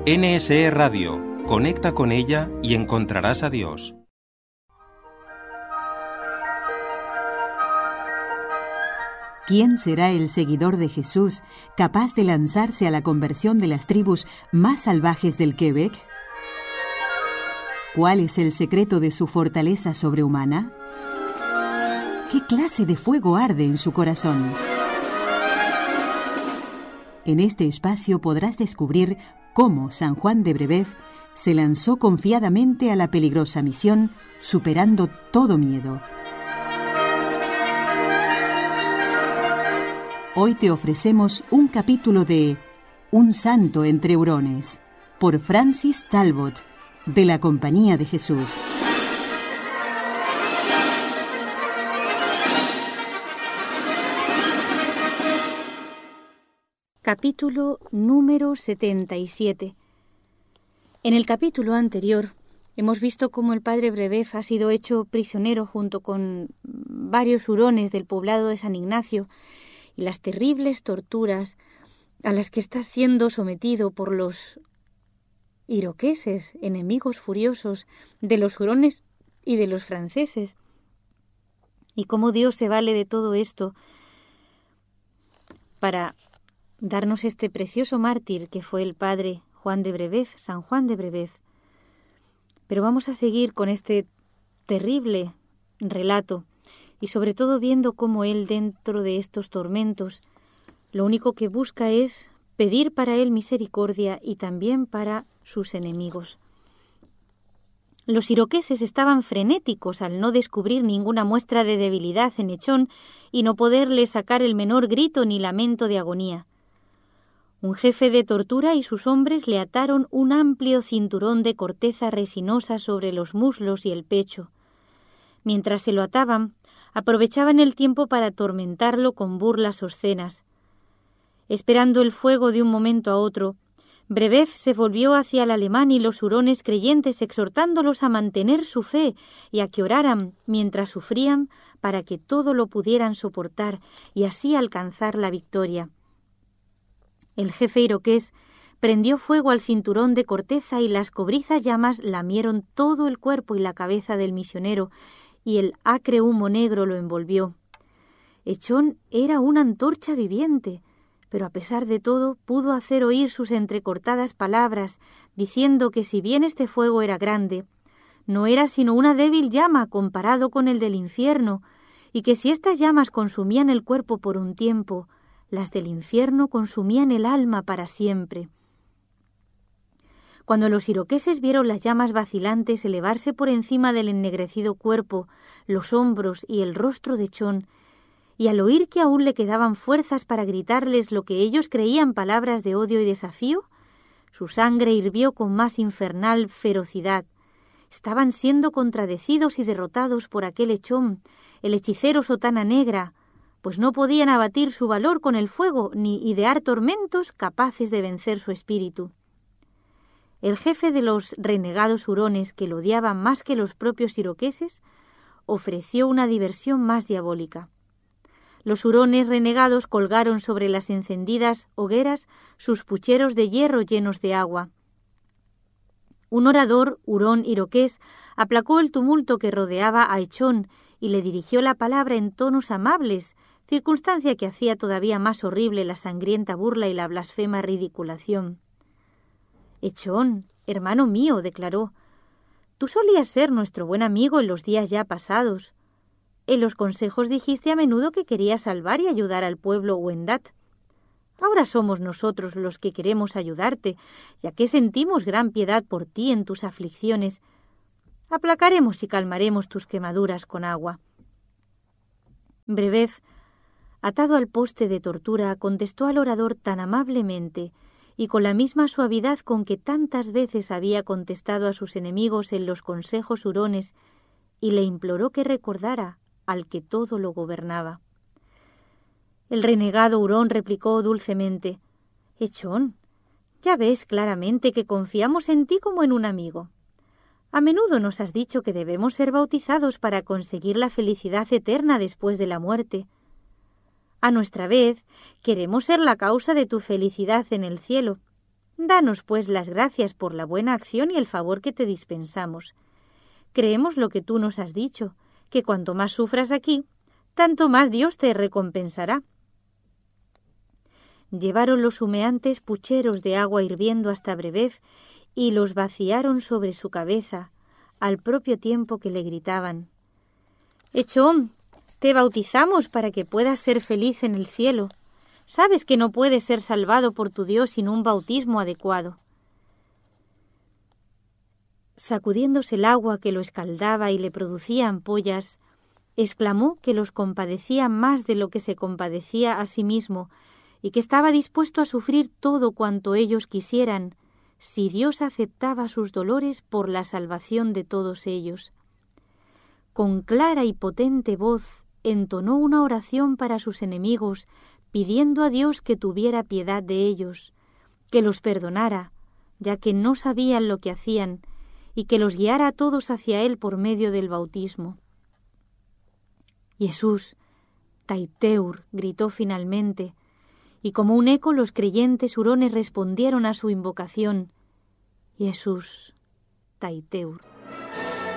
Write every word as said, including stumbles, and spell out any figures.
N S E Radio. Conecta con ella y encontrarás a Dios. ¿Quién será el seguidor de Jesús capaz de lanzarse a la conversión de las tribus más salvajes del Quebec? ¿Cuál es el secreto de su fortaleza sobrehumana? ¿Qué clase de fuego arde en su corazón? En este espacio podrás descubrir cómo San Juan de Brébeuf se lanzó confiadamente a la peligrosa misión, superando todo miedo. Hoy te ofrecemos un capítulo de Un santo entre hurones, por Francis Talbot, de la Compañía de Jesús. Capítulo número setenta y siete. En el capítulo anterior hemos visto cómo el padre Brébeuf ha sido hecho prisionero junto con varios hurones del poblado de San Ignacio y las terribles torturas a las que está siendo sometido por los iroqueses, enemigos furiosos de los hurones y de los franceses, y cómo Dios se vale de todo esto para darnos este precioso mártir que fue el padre Juan de Brébeuf, San Juan de Brébeuf. Pero vamos a seguir con este terrible relato y sobre todo viendo cómo él, dentro de estos tormentos, lo único que busca es pedir para él misericordia y también para sus enemigos. Los iroqueses estaban frenéticos al no descubrir ninguna muestra de debilidad en Echón y no poderle sacar el menor grito ni lamento de agonía. Un jefe de tortura y sus hombres le ataron un amplio cinturón de corteza resinosa sobre los muslos y el pecho. Mientras se lo ataban, aprovechaban el tiempo para atormentarlo con burlas obscenas. Esperando el fuego de un momento a otro, Brébeuf se volvió hacia el alemán y los hurones creyentes exhortándolos a mantener su fe y a que oraran mientras sufrían para que todo lo pudieran soportar y así alcanzar la victoria. El jefe iroqués prendió fuego al cinturón de corteza y las cobrizas llamas lamieron todo el cuerpo y la cabeza del misionero y el acre humo negro lo envolvió. Echón era una antorcha viviente, pero a pesar de todo pudo hacer oír sus entrecortadas palabras, diciendo que si bien este fuego era grande, no era sino una débil llama comparado con el del infierno, y que si estas llamas consumían el cuerpo por un tiempo, las del infierno consumían el alma para siempre. Cuando los iroqueses vieron las llamas vacilantes elevarse por encima del ennegrecido cuerpo, los hombros y el rostro de Echón, y al oír que aún le quedaban fuerzas para gritarles lo que ellos creían palabras de odio y desafío, su sangre hirvió con más infernal ferocidad. Estaban siendo contradecidos y derrotados por aquel Echón, el hechicero sotana negra, pues no podían abatir su valor con el fuego ni idear tormentos capaces de vencer su espíritu. El jefe de los renegados hurones, que lo odiaban más que los propios iroqueses, ofreció una diversión más diabólica. Los hurones renegados colgaron sobre las encendidas hogueras sus pucheros de hierro llenos de agua. Un orador, hurón iroqués, aplacó el tumulto que rodeaba a Echón y le dirigió la palabra en tonos amables, circunstancia que hacía todavía más horrible la sangrienta burla y la blasfema ridiculación. «Echón, hermano mío», declaró, «tú solías ser nuestro buen amigo en los días ya pasados. En los consejos dijiste a menudo que querías salvar y ayudar al pueblo Wendat. Ahora somos nosotros los que queremos ayudarte, ya que sentimos gran piedad por ti en tus aflicciones. Aplacaremos y calmaremos tus quemaduras con agua». Brébeuf, atado al poste de tortura, contestó al orador tan amablemente y con la misma suavidad con que tantas veces había contestado a sus enemigos en los consejos hurones, y le imploró que recordara al que todo lo gobernaba. El renegado hurón replicó dulcemente: «Echón, ya ves claramente que confiamos en ti como en un amigo. A menudo nos has dicho que debemos ser bautizados para conseguir la felicidad eterna después de la muerte. A nuestra vez, queremos ser la causa de tu felicidad en el cielo. Danos, pues, las gracias por la buena acción y el favor que te dispensamos. Creemos lo que tú nos has dicho, que cuanto más sufras aquí, tanto más Dios te recompensará. Llevaron los humeantes pucheros de agua hirviendo hasta Brevev y los vaciaron sobre su cabeza, al propio tiempo que le gritaban: «Echón, te bautizamos para que puedas ser feliz en el cielo. Sabes que no puedes ser salvado por tu Dios sin un bautismo adecuado». Sacudiéndose el agua que lo escaldaba y le producía ampollas, exclamó que los compadecía más de lo que se compadecía a sí mismo y que estaba dispuesto a sufrir todo cuanto ellos quisieran, si Dios aceptaba sus dolores por la salvación de todos ellos. Con clara y potente voz entonó una oración para sus enemigos, pidiendo a Dios que tuviera piedad de ellos, que los perdonara, ya que no sabían lo que hacían, y que los guiara a todos hacia Él por medio del bautismo. Jesús, Taiteur, gritó finalmente, y como un eco los creyentes hurones respondieron a su invocación: Jesús, Taiteur.